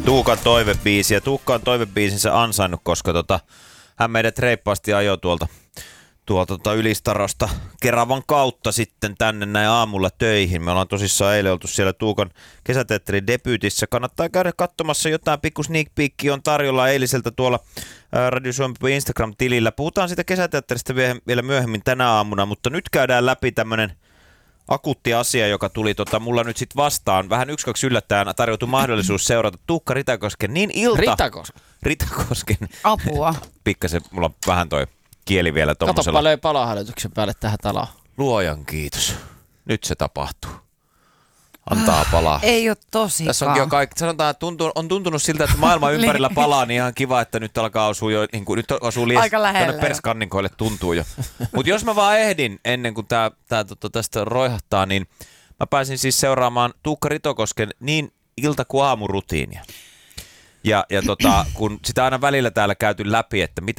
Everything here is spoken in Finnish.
Tuukan toivebiisi, ja Tuukka on toivebiisinsä ansainnut, koska hän meidät reippaasti ajoi tuolta Ylistarosta Keravan kautta sitten tänne näin aamulla töihin. Me ollaan tosissaan eilen oltu siellä Tuukan kesäteatterin debyytissä. Kannattaa käydä katsomassa, jotain pikku sneak peekia on tarjolla eiliseltä tuolla Radio Suomi Instagram-tilillä. Puhutaan siitä kesäteatterista vielä myöhemmin tänä aamuna, mutta nyt käydään läpi tämmönen akuutti asia, joka tuli mulla nyt sitten vastaan. Vähän 1-2 yllättäen tarjoutui mahdollisuus seurata Tuukka Ritakosken niin Ritakosken. Apua. Pikkasen, mulla on vähän toi kieli vielä tommosella. Katoppa löi palahälytyksen päälle tähän taloon. Luojan kiitos. Nyt se tapahtuu. Antaa palaa. Ei ole tosikaan. Tässä onkin jo kaikki. Sanotaan, että on tuntunut siltä, että maailma ympärillä palaa, niin ihan kiva, että nyt alkaa osua jo, niin kuin, nyt osuu lies tuonne perskannikoille tuntuu jo. Mutta jos mä vaan ehdin ennen kuin tästä roihahtaa, niin mä pääsin siis seuraamaan Tuukka Ritokosken niin ilta- kuin aamurutiinia. Ja kun sitä aina välillä täällä käyty läpi, että